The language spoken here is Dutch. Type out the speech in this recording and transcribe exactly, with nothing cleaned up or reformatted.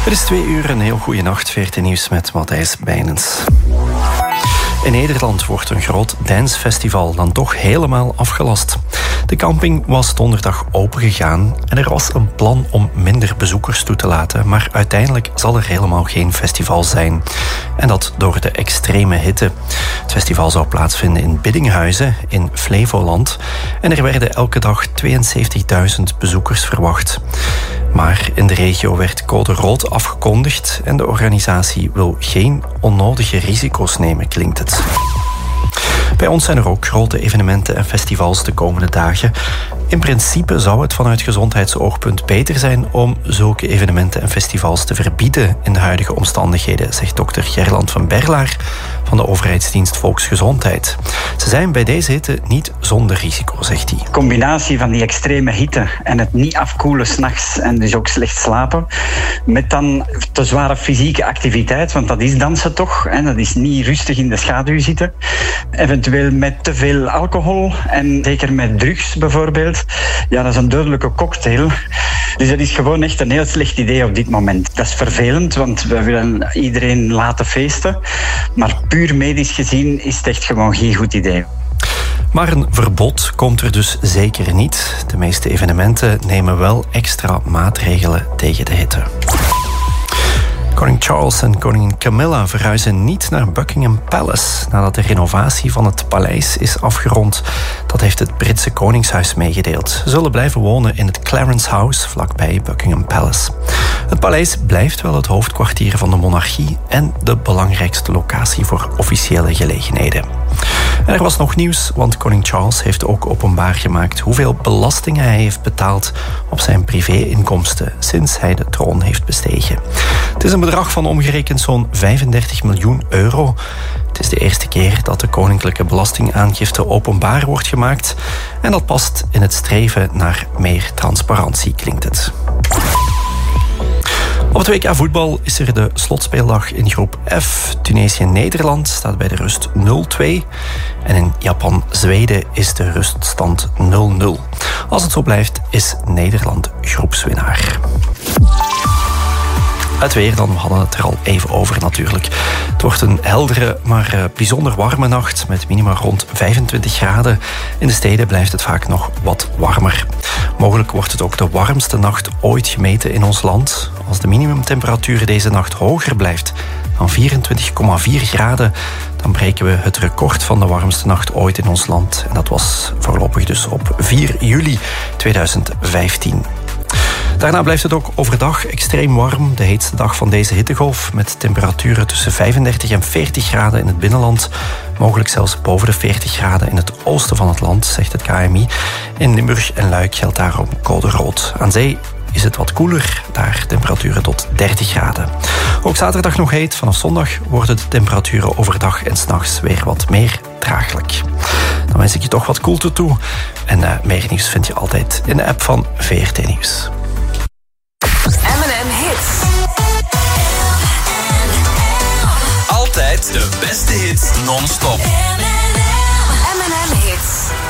Het is twee uur, een heel goede nacht. V R T Nieuws met Matthijs Bijnens. In Nederland wordt een groot dancefestival dan toch helemaal afgelast. De camping was donderdag opengegaan en er was een plan om minder bezoekers toe te laten, maar uiteindelijk zal er helemaal geen festival zijn. En dat door de extreme hitte. Het festival zou plaatsvinden in Biddinghuizen in Flevoland en er werden elke dag tweeënzeventigduizend bezoekers verwacht. Maar in de regio werd code rood afgekondigd en de organisatie wil geen onnodige risico's nemen, klinkt het. Bij ons zijn er ook grote evenementen en festivals de komende dagen. In principe zou het vanuit gezondheidsoogpunt beter zijn om zulke evenementen en festivals te verbieden in de huidige omstandigheden, zegt dokter Gerland van Berlaar van de overheidsdienst Volksgezondheid. Ze zijn bij deze hitte niet zonder risico, zegt hij. De combinatie van die extreme hitte en het niet afkoelen 's nachts en dus ook slecht slapen, met dan te zware fysieke activiteit, want dat is dansen toch, en dat is niet rustig in de schaduw zitten. Eventueel met te veel alcohol en zeker met drugs bijvoorbeeld. Ja, dat is een dodelijke cocktail. Dus dat is gewoon echt een heel slecht idee op dit moment. Dat is vervelend, want we willen iedereen laten feesten. Maar puur medisch gezien is het echt gewoon geen goed idee. Maar een verbod komt er dus zeker niet. De meeste evenementen nemen wel extra maatregelen tegen de hitte. Koning Charles en koningin Camilla verhuizen niet naar Buckingham Palace nadat de renovatie van het paleis is afgerond. Dat heeft het Britse Koningshuis meegedeeld. Ze zullen blijven wonen in het Clarence House vlakbij Buckingham Palace. Het paleis blijft wel het hoofdkwartier van de monarchie en de belangrijkste locatie voor officiële gelegenheden. En er was nog nieuws, want koning Charles heeft ook openbaar gemaakt hoeveel belastingen hij heeft betaald op zijn privé-inkomsten sinds hij de troon heeft bestegen. Het is een bedrag van omgerekend zo'n vijfendertig miljoen euro. Het is de eerste keer dat de koninklijke belastingaangifte openbaar wordt gemaakt en dat past in het streven naar meer transparantie, klinkt het. Op het W K voetbal is er de slotspeeldag in groep F. Tunesië-Nederland staat bij de rust nul twee. En in Japan-Zweden is de ruststand nul nul. Als het zo blijft, is Nederland groepswinnaar. Het weer, dan we hadden het er al even over natuurlijk. Het wordt een heldere, maar bijzonder warme nacht met minima rond vijfentwintig graden. In de steden blijft het vaak nog wat warmer. Mogelijk wordt het ook de warmste nacht ooit gemeten in ons land. Als de minimumtemperatuur deze nacht hoger blijft dan vierentwintig komma vier graden, dan breken we het record van de warmste nacht ooit in ons land. En dat was voorlopig dus op vier juli tweeduizend vijftien. Daarna blijft het ook overdag extreem warm. De heetste dag van deze hittegolf met temperaturen tussen vijfendertig en veertig graden in het binnenland. Mogelijk zelfs boven de veertig graden in het oosten van het land, zegt het K M I. In Limburg en Luik geldt daarom code rood. Aan zee is het wat koeler, daar temperaturen tot dertig graden. Ook zaterdag nog heet. Vanaf zondag worden de temperaturen overdag en 's nachts weer wat meer draaglijk. Dan wens ik je toch wat koelte toe. En uh, meer nieuws vind je altijd in de app van V R T Nieuws. M en M Hits. Altijd de beste hits non-stop. M en M